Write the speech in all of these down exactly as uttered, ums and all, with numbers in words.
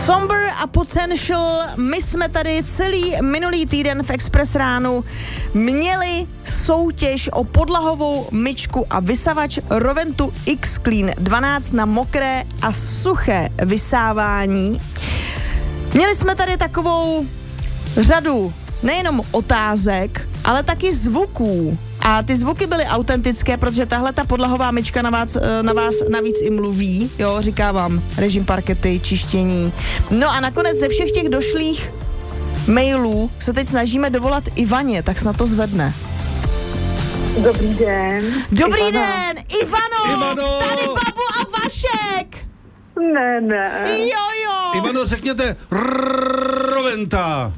Somber a Potential, my jsme tady celý minulý týden v Express ránu měli soutěž o podlahovou myčku a vysavač Roventu X-Clean dvanáct na mokré a suché vysávání. Měli jsme tady takovou řadu nejenom otázek, ale taky zvuků. A ty zvuky byly autentické, protože tahle ta podlahová myčka na vás, na vás navíc i mluví, jo, říká vám režim parkety, čištění. No a nakonec ze všech těch došlých mailů se teď snažíme dovolat Ivaně, tak snad to zvedne. Dobrý den. Dobrý Ivano. den, Ivano, Ivano. Tady Babu a Vašek. Ne, ne. Jo, jo. Ivano, řekněte Roventa.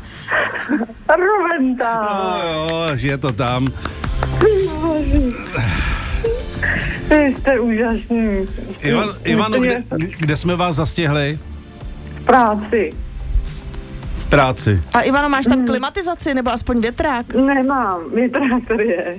Roventa. No jo, že je to tam. Vy jste úžasný. Ivan, Ivano, kde, kde jsme vás zastihli? V práci. V práci. A Ivano, máš tam klimatizaci nebo aspoň větrák? Nemám, větrák tady je.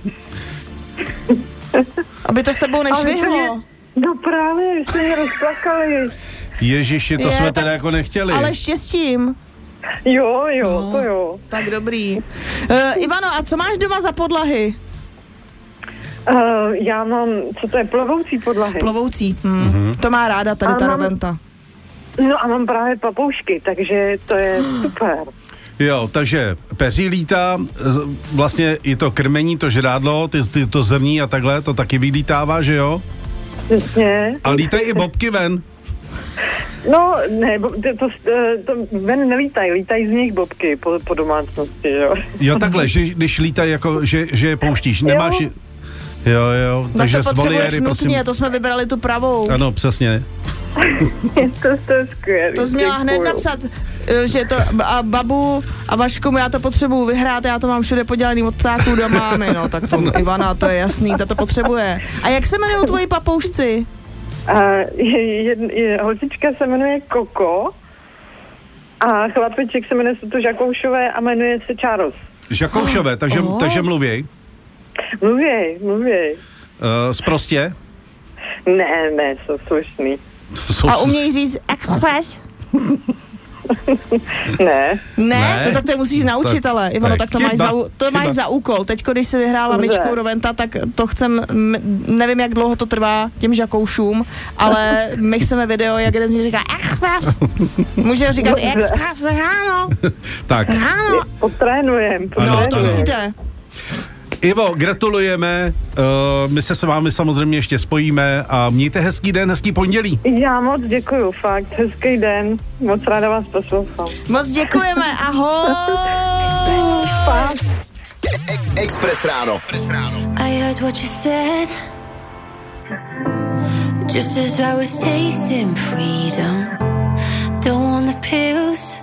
Aby to s tebou nešvihlo. No právě, jste mě rozplakali. Ježiši, to Je, jsme tak- teda jako nechtěli. Ale štěstím. Jo, jo, No. to jo. Tak dobrý. Uh, Ivano, a co máš doma za podlahy? Uh, já mám, co to je, plovoucí podlahy. Plovoucí. Hmm. Mm-hmm. To má ráda tady A ta mám- Roventa. No a mám právě papoušky, takže to je super. Jo, takže peří lítá, z- vlastně i to krmení, to žrádlo, ty, ty, to zrní a takhle, to taky vylítává, že jo? Přesně. A lítají i bobky ven. No, ne, bo- to, to, to ven nelítají, lítají z nich bobky po, po domácnosti, jo. Jo, takhle, že, když lítají, jako, že, že je pouštíš, nemáš... Jo. Jo, jo, Tak takže to z potřebuješ voliéry, prosím. nutně, to jsme vybrali tu pravou. Ano, přesně. to, to je skvělý. To jsi měla hned děkuju. napsat, eh, že to a Babu a Vašku, já to potřebuju vyhrát, já to mám všude podělaný od ptáků do mámy, no tak to Ivana, to je jasný, ta to potřebuje. A jak se jmenují tvoji papoušci? A je, je, je, holčička se jmenuje Koko a chlapeček se jmenuje Suto Žakoušové a jmenuje se Charles. Žakoušové, takže, Oh. takže mluvěj. Mluvěj, mluvěj. Uh, sprostě. Ne, ne, jsou slušný. To jsou A umějí říct express? Ne. Ne, Ne. no tak to je musíš naučit, Tak- ale Ivano, tak to chyba, máš za, u- to chyba. máš za úkol. Teďko, když jsi vyhrála Dobře. myčku Roventa, tak to chcem, m- nevím, jak dlouho to trvá těm žakoušům, ale my chceme video, jak jeden z nich říká express. Může říkat Dobře. express ráno, Tak, ráno. Potrénujem. Ano, No, to ano. musíte. Ivo, gratulujeme, uh, my se s vámi samozřejmě ještě spojíme a mějte hezký den, hezký pondělí. Já moc děkuju, fakt. Hezký den. Moc ráda vás poslouchám. Moc děkujeme, ahoj. Pás. Express ráno. I heard what you said. Just as I was tasting freedom. Don't want the pills.